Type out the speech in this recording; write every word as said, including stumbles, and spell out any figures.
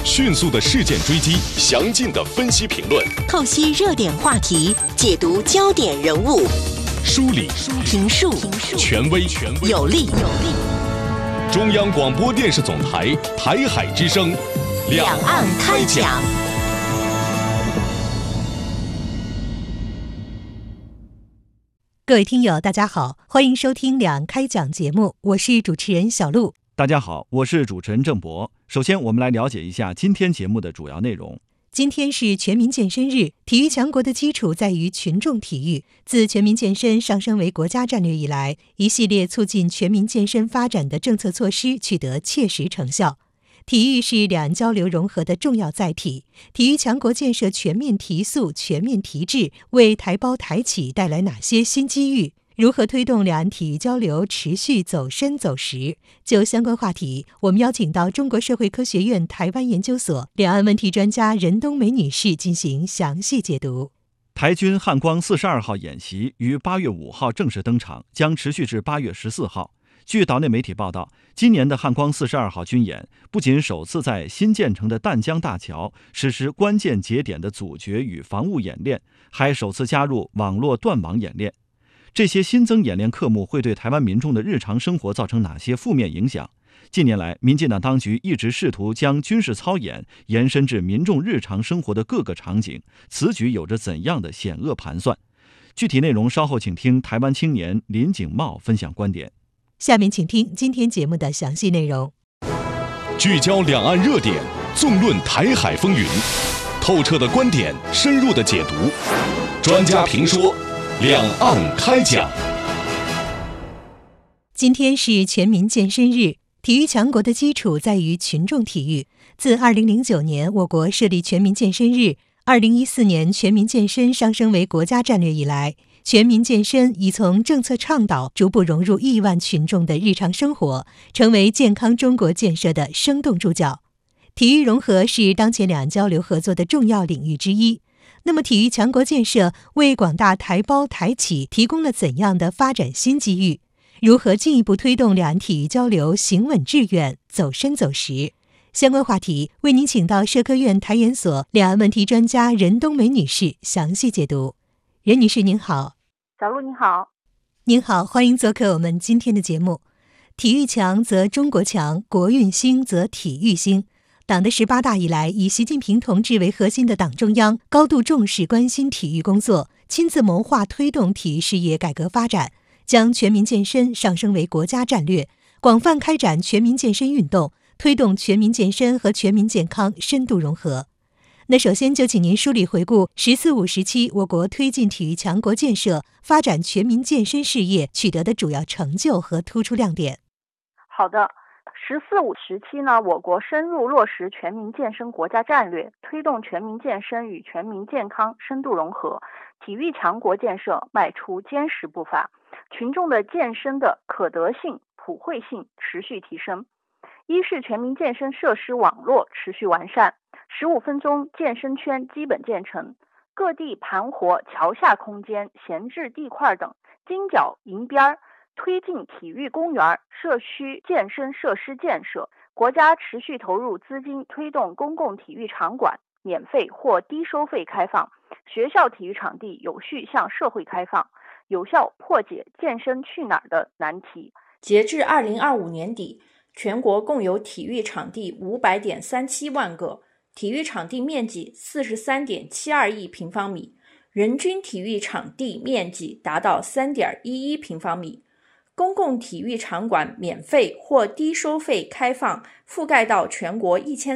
迅速的事件追击，详尽的分析评论， 透析热点话题，解读焦点人物， 梳理评述权威有力。 中央广播电视总台台海之声， 两岸开讲。 各位听友大家好，欢迎收听两岸开讲节目，我是主持人小璐。 大家好，我是主持人郑博。首先我们来了解一下今天节目的主要内容。 今天是全民健身日，体育强国的基础在于群众体育。自全民健身上升为国家战略以来，一系列促进全民健身发展的政策措施取得切实成效。体育是两岸交流融合的重要载体，体育强国建设全面提速、全面提质，为台胞台企带来哪些新机遇？如何推动两岸体育交流持续走深走实？就相关话题，我们邀请到中国社会科学院台湾研究所两岸问题专家任冬梅女士进行详细解读。 台军汉光四十二号演习于八月五号正式登场，将持续至八月十四号。据岛内媒体报道，今年的汉光四十二号军演不仅首次在新建成的淡江大桥实施关键节点的阻绝与防务演练，还首次加入网络断网演练。这些新增演练科目会对台湾民众的日常生活造成哪些负面影响？近年来，民进党当局一直试图将军事操演延伸至民众日常生活的各个场景，此举有着怎样的险恶盘算？具体内容稍后请听台湾青年林景茂分享观点。 下面请听今天节目的详细内容。 聚焦两岸热点，纵论台海风云，透彻的观点，深入的解读，专家评说，两岸开讲。 今天是全民健身日，体育强国的基础在于群众体育。自二零零九年我国设立全民健身日，二零一四年全民健身上升为国家战略以来，全民健身已从政策倡导逐步融入亿万群众的日常生活，成为健康中国建设的生动注脚。体育融合是当前两岸交流合作的重要领域之一。那么体育强国建设为广大台胞台企提供了怎样的发展新机遇？如何进一步推动两岸体育交流行稳致远、走深走实？相关话题为您请到社科院台研所两岸问题专家任冬梅女士详细解读。任女士您好。 小璐您好。 您好，欢迎做客我们今天的节目。体育强则中国强，国运兴则体育兴。党的十八大以来，以习近平同志为核心的党中央高度重视关心体育工作，亲自谋划推动体育事业改革发展，将全民健身上升为国家战略，广泛开展全民健身运动，推动全民健身和全民健康深度融合。那首先就请您梳理回顾“十四五”时期我国推进体育强国建设、发展全民健身事业取得的主要成就和突出亮点。 好的。十四五时期呢，我国深入落实全民健身国家战略，推动全民健身与全民健康深度融合，体育强国建设迈出坚实步伐，群众的健身的可得性、普惠性持续提升。一是全民健身设施网络持续完善，十五分钟健身圈基本建成，各地盘活桥下空间、闲置地块等金角银边，推进体育公园、社区健身设施建设。国家持续投入资金推动公共体育场馆免费或低收费开放，学校体育场地有序向社会开放，有效破解健身去哪儿的难题。 截至二零二五年底，全国共有体育场地五百点三七万个，体育场地面积四十三点七二亿平方米，人均体育场地面积达到三点一一平方米。公共体育场馆免费或低收费开放，覆盖到全国一千